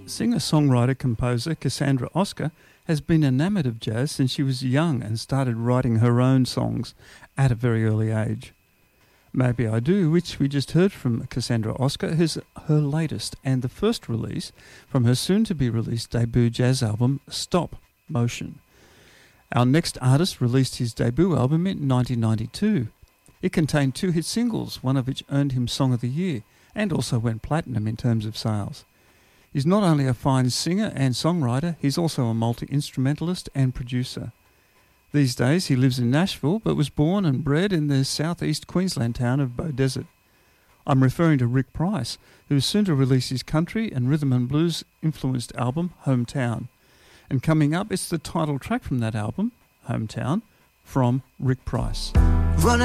Singer-songwriter-composer Cassandra Oscar has been enamoured of jazz since she was young and started writing her own songs at a very early age. Maybe I Do, which we just heard from Cassandra Oscar, is her latest and the first release from her soon-to-be-released debut jazz album, Stop Motion. Our next artist released his debut album in 1992. It contained 2 hit singles, one of which earned him Song of the Year and also went platinum in terms of sales. He's not only a fine singer and songwriter, he's also a multi-instrumentalist and producer. These days he lives in Nashville but was born and bred in the southeast Queensland town of Beaudesert. I'm referring to Rick Price, who is soon to release his country and rhythm and blues influenced album, Hometown. And coming up, it's the title track from that album, Hometown, from Rick Price.